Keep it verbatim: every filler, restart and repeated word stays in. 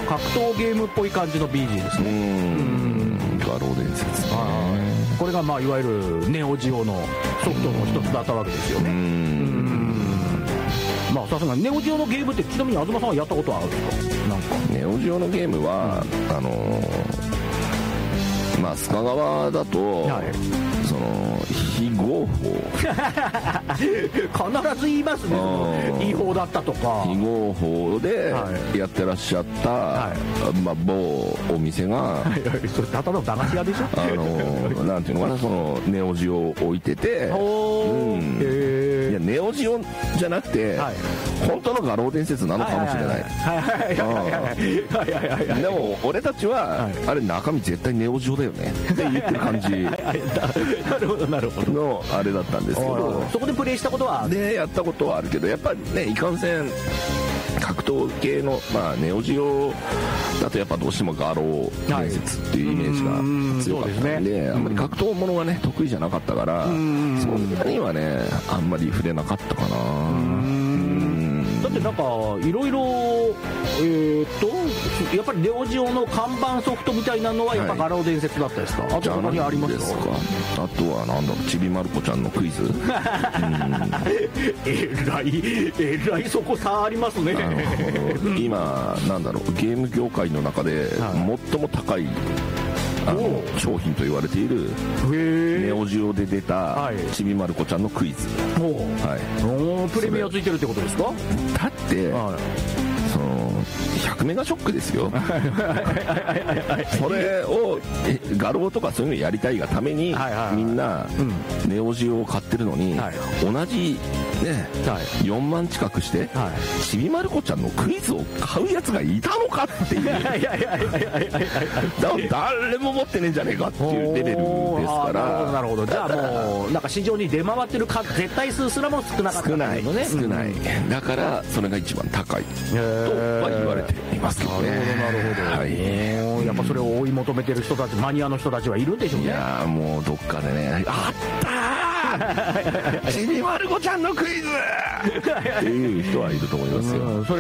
格闘ゲームっぽい感じの ビージー ですね。 うーん、画廊伝説ね。 これがまあいわゆるネオジオのソフトの一つだったわけですよね。うーん、まあさすがにネオジオのゲームって、ちなみに東さんはやったことはあるんですか？なんかネオジオのゲームは、うん、あのーまあ須賀川だと、はい、その非合法必ず言いますね、違法だったとか非合法でやってらっしゃった、はい、まあ、某お店が、はいはい、 それただの駄菓子屋でしょ。 あのなんていうのかな、そのネオジオを置いてて、うん、へいやネオジオじゃなくて、はい、本当の画廊伝説なのかもしれない。でも俺たちは、はい、あれ中身絶対ネオジオだよねって言ってる感じなるほどなるほどのあれだったんですけど、 そこでプレイしたことはね、やったことはあるけど、やっぱりね、いかんせん格闘系の、まあ、ネオジオだとやっぱどうしても画廊伝説っていうイメージが強かったんで、はい、あんまり格闘ものがね得意じゃなかったから、そんなにはねあんまり触れなかったかな。 だってなんかいろいろえー、っとやっぱりネオジオの看板ソフトみたいなのはやっぱ画廊伝説だったですか？はい、あと他にありますか？ あとはなんだろう、ちびまる子ちゃんのクイズえらいえらいそこ差ありますね。 今なんだろう、ゲーム業界の中で最も高いあの商品と言われているネオジオで出たちびまる子ちゃんのクイズ、 はい、プレミアついてるってことですか？ だって、はい、そのひゃくメガショックですよそれを画廊とかそういうのやりたいがために、はいはいはい、みんな、うん、ネオジオを買ってるのに、はい、同じね、はい、よんまん近くして、はい、ちびまる子ちゃんのクイズを買うやつがいたのかっていう誰も持ってねえんじゃねえかっていうレベルですから。 なるほど、じゃあもうなんか市場に出回ってるか絶対数すらも少なかった少ない、ね、少ない、うん、だからそれが一番高いとは言われていますけどね。 なるほどなるほど、はい、やっぱそれを追い求めてる人たち、マニアの人たちはいるんでしょうね。 いやもうどっかでね、あったーちびまる子ちゃんのクイズっていう人はいると思いますよ。うん、それ